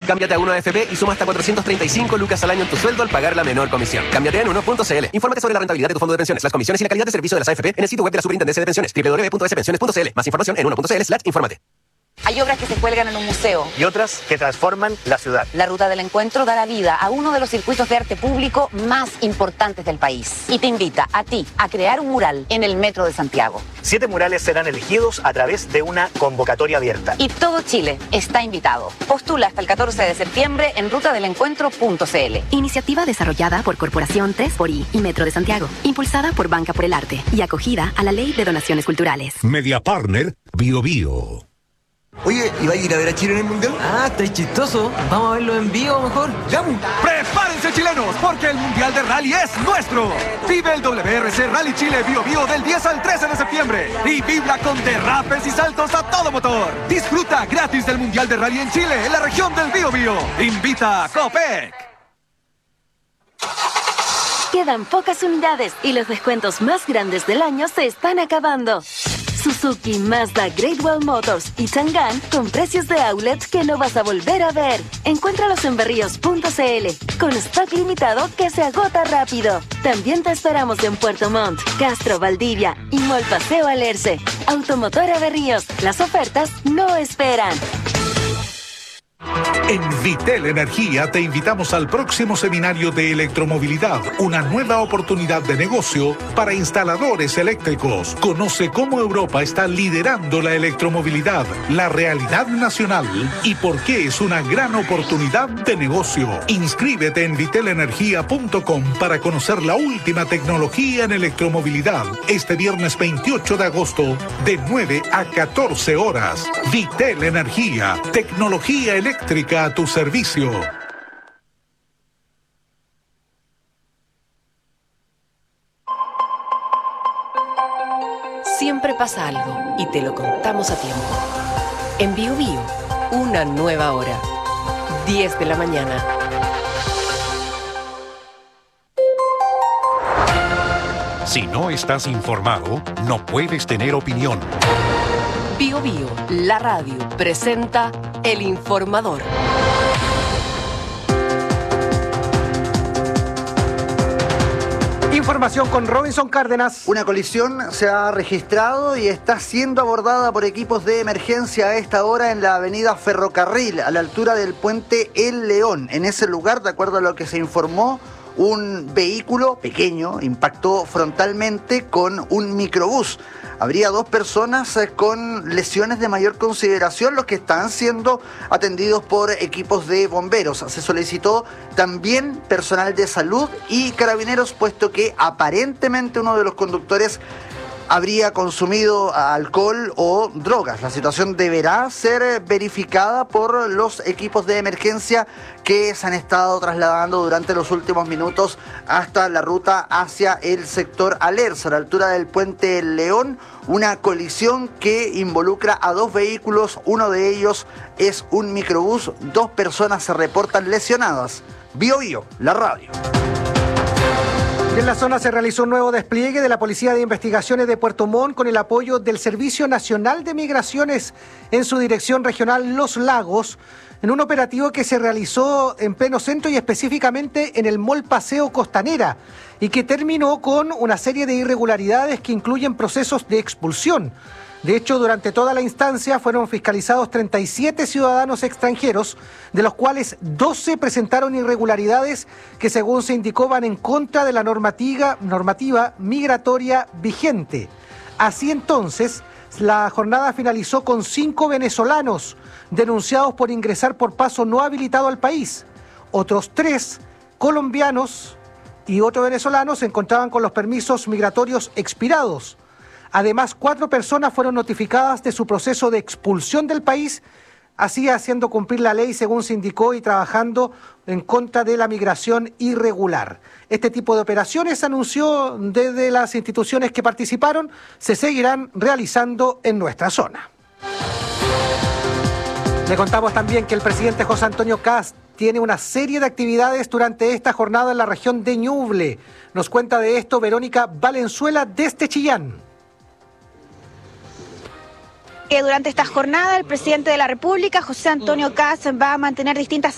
Cámbiate a 1AFP y suma hasta 435 lucas al año en tu sueldo al pagar la menor comisión. Cámbiate en 1.cl. Infórmate sobre la rentabilidad de tu fondo de pensiones, las comisiones y la calidad de servicio de las AFP en el sitio web de la Superintendencia de Pensiones, www.spensiones.cl. Más información en 1.cl/infórmate. Hay obras que se cuelgan en un museo. Y otras que transforman la ciudad. La Ruta del Encuentro dará vida a uno de los circuitos de arte público más importantes del país. Y te invita a ti a crear un mural en el Metro de Santiago. 7 murales serán elegidos a través de una convocatoria abierta. Y todo Chile está invitado. Postula hasta el 14 de septiembre en rutadelencuentro.cl. Iniciativa desarrollada por Corporación 3xI y Metro de Santiago. Impulsada por Banca por el Arte y acogida a la Ley de Donaciones Culturales. Media Partner Bio Bio. Oye, ¿y va a ir a ver a Chile en el Mundial? Ah, está chistoso. Vamos a verlo en vivo mejor. ¡Ya! ¡Prepárense, chilenos! Porque el Mundial de Rally es nuestro. Vive el WRC Rally Chile Bio Bio del 10 al 13 de septiembre. Y vibra con derrapes y saltos a todo motor. Disfruta gratis del Mundial de Rally en Chile, en la región del Bio Bio. Invita a Copec. Quedan pocas unidades y los descuentos más grandes del año se están acabando. Suzuki, Mazda, Great Wall Motors y Chang'an con precios de outlet que no vas a volver a ver. Encuéntralos en berríos.cl con stock limitado que se agota rápido. También te esperamos en Puerto Montt, Castro, Valdivia y Mall Paseo Alerce. Automotora Berríos, las ofertas no esperan. En Vitel Energía te invitamos al próximo seminario de electromovilidad, una nueva oportunidad de negocio para instaladores eléctricos. Conoce cómo Europa está liderando la electromovilidad, la realidad nacional y por qué es una gran oportunidad de negocio. Inscríbete en vitelenergia.com para conocer la última tecnología en electromovilidad este viernes 28 de agosto de 9 a 14 horas. Vitel Energía, tecnología eléctrica a tu servicio. Siempre pasa algo y te lo contamos a tiempo. En Bio Bio, una nueva hora. 10 de la mañana. Si no estás informado, no puedes tener opinión. Bio Bio, la radio, presenta El Informador. Información con Robinson Cárdenas. Una colisión se ha registrado y está siendo abordada por equipos de emergencia a esta hora en la avenida Ferrocarril, a la altura del puente El León. En ese lugar, de acuerdo a lo que se informó, un vehículo pequeño impactó frontalmente con un microbús. Habría 2 personas con lesiones de mayor consideración, los que están siendo atendidos por equipos de bomberos. Se solicitó también personal de salud y carabineros, puesto que aparentemente uno de los conductores habría consumido alcohol o drogas. La situación deberá ser verificada por los equipos de emergencia que se han estado trasladando durante los últimos minutos hasta la ruta hacia el sector Alerce, a la altura del puente León. Una colisión que involucra a 2 vehículos, uno de ellos es un microbús, 2 personas se reportan lesionadas. Bio Bio, la radio. En la zona se realizó un nuevo despliegue de la Policía de Investigaciones de Puerto Montt con el apoyo del Servicio Nacional de Migraciones en su dirección regional Los Lagos, en un operativo que se realizó en pleno centro y específicamente en el Mall Paseo Costanera y que terminó con una serie de irregularidades que incluyen procesos de expulsión. De hecho, durante toda la instancia fueron fiscalizados 37 ciudadanos extranjeros, de los cuales 12 presentaron irregularidades que, según se indicó, van en contra de la normativa migratoria vigente. Así entonces, la jornada finalizó con 5 venezolanos denunciados por ingresar por paso no habilitado al país. Otros 3 colombianos y otro venezolano se encontraban con los permisos migratorios expirados. Además, 4 personas fueron notificadas de su proceso de expulsión del país, así haciendo cumplir la ley según se indicó y trabajando en contra de la migración irregular. Este tipo de operaciones, anunció desde las instituciones que participaron, se seguirán realizando en nuestra zona. Le contamos también que el presidente José Antonio Kast tiene una serie de actividades durante esta jornada en la región de Ñuble. Nos cuenta de esto Verónica Valenzuela desde Chillán. Durante esta jornada, el presidente de la República, José Antonio Kast, va a mantener distintas